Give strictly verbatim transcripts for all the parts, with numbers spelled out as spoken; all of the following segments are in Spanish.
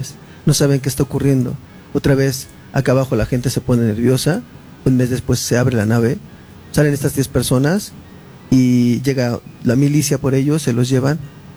¿sabes? No saben qué está ocurriendo. Otra vez, acá abajo la gente se pone nerviosa, un mes después se abre la nave, salen estas diez personas y llega la milicia por ellos, se los llevan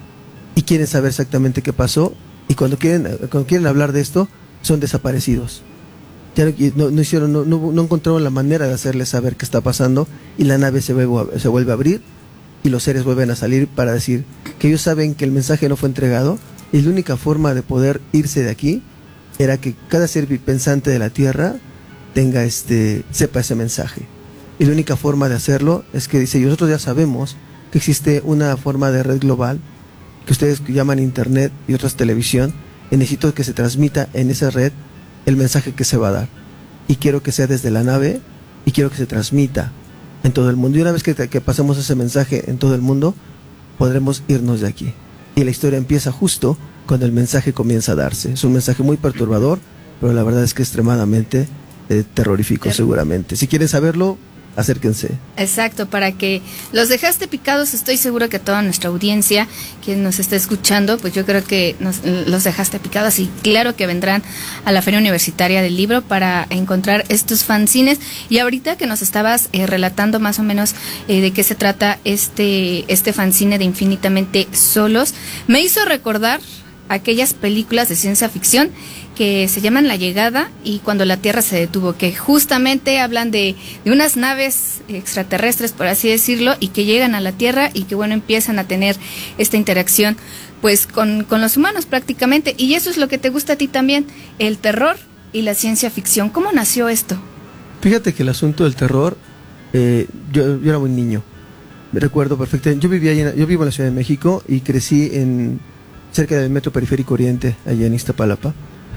y quieren saber exactamente qué pasó, y cuando quieren, cuando quieren hablar de esto, son desaparecidos. Ya no, no hicieron, no, no, no encontraron la manera de hacerles saber qué está pasando, y la nave se vuelve, se vuelve a abrir y los seres vuelven a salir para decir que ellos saben que el mensaje no fue entregado, y la única forma de poder irse de aquí era que cada ser pensante de la Tierra tenga este, sepa ese mensaje. Y la única forma de hacerlo es que dice, y nosotros ya sabemos que existe una forma de red global que ustedes llaman internet y otras televisión, y necesito que se transmita en esa red el mensaje que se va a dar, y quiero que sea desde la nave y quiero que se transmita en todo el mundo, y una vez que, que pasemos ese mensaje en todo el mundo, podremos irnos de aquí. Y la historia empieza justo cuando el mensaje comienza a darse. Es un mensaje muy perturbador, pero la verdad es que es extremadamente eh, terrorífico. Ter seguramente. Si quieren saberlo, acérquense. Exacto, para que los dejaste picados. Estoy seguro que toda nuestra audiencia, quien nos está escuchando, pues yo creo que nos, los dejaste picados, y claro que vendrán a la Feria Universitaria del Libro para encontrar estos fanzines. Y ahorita que nos estabas eh, relatando más o menos eh, de qué se trata este, este fanzine de Infinitamente Solos, me hizo recordar aquellas películas de ciencia ficción que se llaman La Llegada y Cuando la Tierra se detuvo, que justamente hablan de, de unas naves extraterrestres, por así decirlo, y que llegan a la Tierra y que, bueno, empiezan a tener esta interacción pues con, con los humanos prácticamente. Y eso es lo que te gusta a ti también, el terror y la ciencia ficción. ¿Cómo nació esto? Fíjate que el asunto del terror, eh, yo, yo era un niño, me recuerdo perfectamente. Yo vivía en, yo vivo en la Ciudad de México y crecí en cerca del Metro Periférico Oriente, allá en Iztapalapa.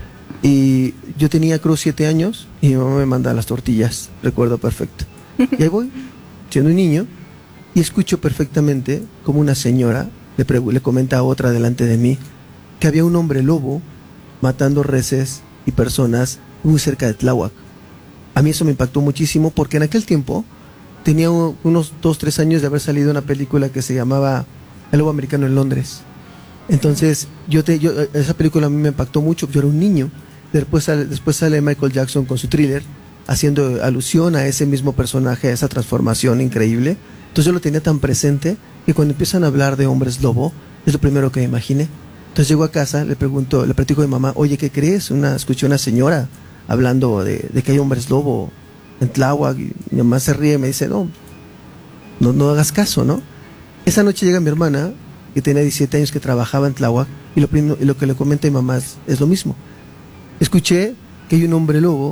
Y yo tenía, creo, siete años, y mi mamá me manda las tortillas, recuerdo perfecto. Y ahí voy, siendo un niño, y escucho perfectamente como una señora le, le comenta a otra delante de mí que había un hombre lobo matando reses y personas muy cerca de Tláhuac. A mí eso me impactó muchísimo, porque en aquel tiempo tenía unos dos, tres años de haber salido una película que se llamaba El Lobo Americano en Londres. Entonces, yo te, yo, esa película a mí me impactó mucho, yo era un niño. Después sale, después sale Michael Jackson con su Thriller, haciendo alusión a ese mismo personaje, a esa transformación increíble. Entonces yo lo tenía tan presente que cuando empiezan a hablar de hombres lobo, es lo primero que me imaginé. Entonces llego a casa, le pregunto, le platico a mi mamá, oye, ¿qué crees? Una, escuché una señora hablando de, de que hay hombres lobo en Tláhuac, y mi mamá se ríe y me dice, no, no, no hagas caso, ¿no? Esa noche llega mi hermana, que tenía diecisiete años, que trabajaba en Tláhuac, y lo, primero, y lo que le comenta a mi mamá es, es lo mismo. Escuché que hay un hombre lobo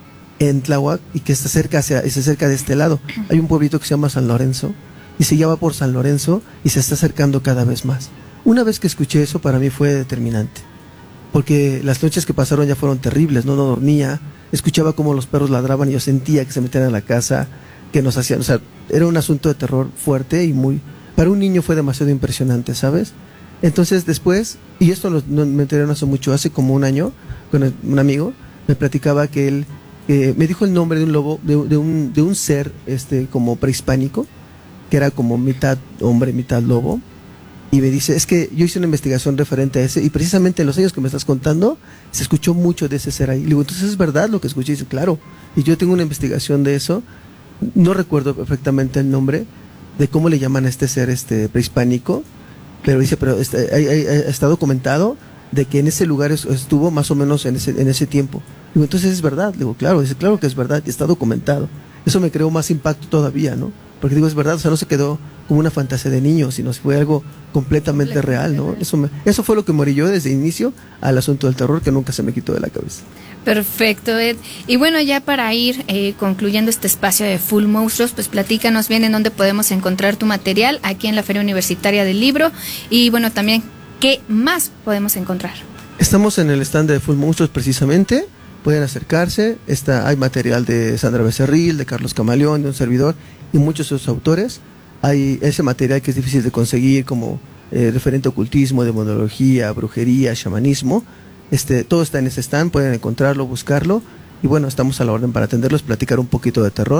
en Tláhuac y que está cerca, hacia, está cerca de este lado. Hay un pueblito que se llama San Lorenzo, y se llama por San Lorenzo y se está acercando cada vez más. Una vez que escuché eso, para mí fue determinante, porque las noches que pasaron ya fueron terribles, no, no dormía, escuchaba cómo los perros ladraban y yo sentía que se metían a la casa, que nos hacían, o sea, era un asunto de terror fuerte y muy, para un niño fue demasiado impresionante, ¿sabes? Entonces después, y esto lo, no, me enteré no hace mucho, hace como un año, con el, un amigo, me platicaba que él, eh, me dijo el nombre de un lobo, de, de, un, de un ser este como prehispánico, que era como mitad hombre, mitad lobo, y me dice, es que yo hice una investigación referente a ese, y precisamente en los años que me estás contando, se escuchó mucho de ese ser ahí. Le digo, entonces es verdad lo que escuché, y dice, claro, y yo tengo una investigación de eso, no recuerdo perfectamente el nombre, de cómo le llaman a este ser este prehispánico, pero dice, pero está, hay, hay, está documentado de que en ese lugar estuvo más o menos en ese, en ese tiempo. Digo, entonces es verdad. Le digo, claro, dice, claro que es verdad, y está documentado. Eso me creó más impacto todavía, ¿no? Porque digo, es verdad, o sea, no se quedó como una fantasía de niño, sino fue algo completamente real, ¿no? Eso, me, eso fue lo que morí yo desde el inicio al asunto del terror, que nunca se me quitó de la cabeza. Perfecto, Ed. Y bueno, ya para ir eh, concluyendo este espacio de Full Monstruos, pues platícanos bien en dónde podemos encontrar tu material aquí en la Feria Universitaria del Libro, y bueno, también, ¿qué más podemos encontrar? Estamos en el stand de Full Monstruos precisamente, pueden acercarse, está, hay material de Sandra Becerril, de Carlos Camaleón, de un servidor, y muchos de sus autores. Hay ese material que es difícil de conseguir, como eh, referente a ocultismo, demonología, brujería, chamanismo. Este, todo está en ese stand, pueden encontrarlo, buscarlo, y bueno, estamos a la orden para atenderlos, platicar un poquito de terror,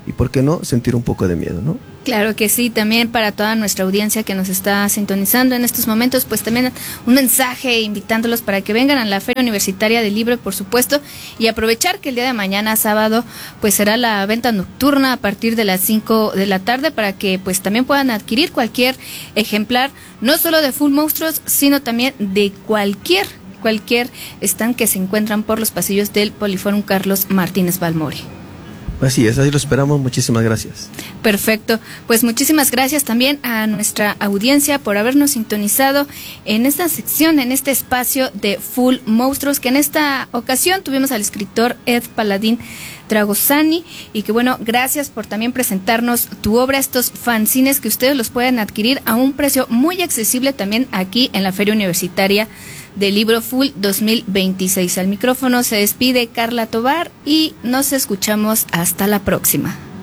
y, ¿por qué no?, sentir un poco de miedo, ¿no? Claro que sí, también para toda nuestra audiencia que nos está sintonizando en estos momentos, pues también un mensaje invitándolos para que vengan a la Feria Universitaria del Libro, por supuesto, y aprovechar que el día de mañana, sábado, pues será la venta nocturna a partir de las cinco de la tarde para que pues también puedan adquirir cualquier ejemplar, no solo de Full Monstruos, sino también de cualquier, cualquier stand que se encuentran por los pasillos del Poliforum Carlos Martínez Balmori. Así es, así lo esperamos. Muchísimas gracias. Perfecto. Pues muchísimas gracias también a nuestra audiencia por habernos sintonizado en esta sección, en este espacio de Full Monstruos, que en esta ocasión tuvimos al escritor Ed Paladín Dragosani, y que bueno, gracias por también presentarnos tu obra, estos fanzines que ustedes los pueden adquirir a un precio muy accesible también aquí en la Feria Universitaria del Libro Full dos mil veintiséis. Al micrófono se despide Carla Tovar y nos escuchamos hasta la próxima.